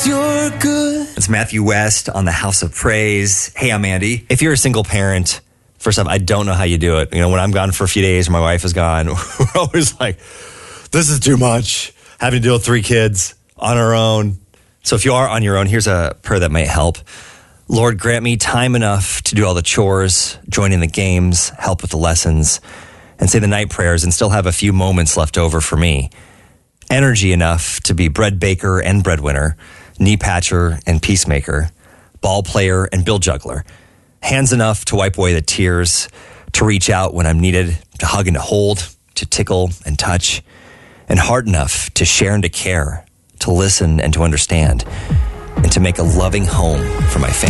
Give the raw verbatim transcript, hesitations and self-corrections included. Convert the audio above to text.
you're good. It's Matthew West on the House of Praise. Hey, I'm Andy. If you're a single parent, first off, I don't know how you do it. You know, when I'm gone for a few days or my wife is gone, we're always like, this is too much. Having to deal with three kids on our own. So if you are on your own, here's a prayer that might help. Lord, grant me time enough to do all the chores, join in the games, help with the lessons, and say the night prayers and still have a few moments left over for me. Energy enough to be bread baker and breadwinner, knee patcher and peacemaker, ball player and bill juggler. Hands enough to wipe away the tears, to reach out when I'm needed, to hug and to hold, to tickle and touch, and heart enough to share and to care, to listen and to understand, and to make a loving home for my family.